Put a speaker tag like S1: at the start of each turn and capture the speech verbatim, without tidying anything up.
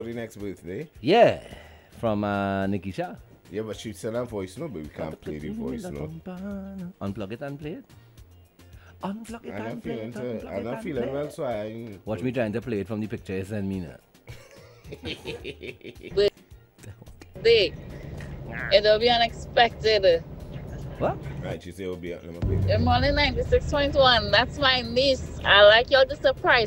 S1: For the next birthday?
S2: Yeah, from uh, Nikki Shah.
S1: Yeah, but she sent a voice note, but we can't play the voice note.
S2: Unplug it and play it. Unplug it
S1: I'm
S2: and
S1: not
S2: play
S1: feeling
S2: it.
S1: to,
S2: Unplug
S1: I'm
S2: it
S1: not
S2: and
S1: feeling
S2: play
S1: well,
S2: it.
S1: so I...
S2: Watch me trying to play it from the picture you send me now.
S3: Day. It'll be unexpected.
S2: What?
S1: Right, she said it'll be... Let me play.
S3: Good morning, ninety-six point one. That's my niece. I like y'all to surprise